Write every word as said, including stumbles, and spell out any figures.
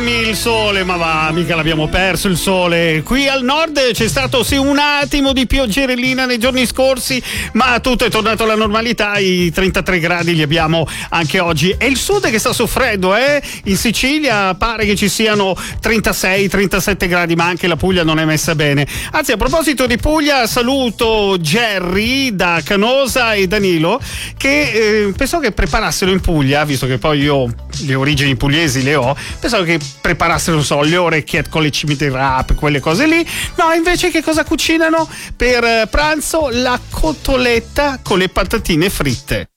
Dammi il sole, ma va, mica l'abbiamo perso il sole. Qui al nord c'è stato sì un attimo di pioggerellina nei giorni scorsi, ma tutto è tornato alla normalità. I trentatré gradi li abbiamo anche oggi. È il sud che sta soffrendo, eh? In Sicilia pare che ci siano trentasei trentasette gradi, ma anche la Puglia non è messa bene. Anzi, a proposito di Puglia, saluto Jerry da Canosa e Danilo, che eh, pensavo che preparassero in Puglia, visto che poi io le origini pugliesi le ho, pensavo che preparassero, non so, le orecchiette con le cimite wrap, quelle cose lì. No, invece che cosa cucinano per pranzo? La cotoletta con le patatine fritte.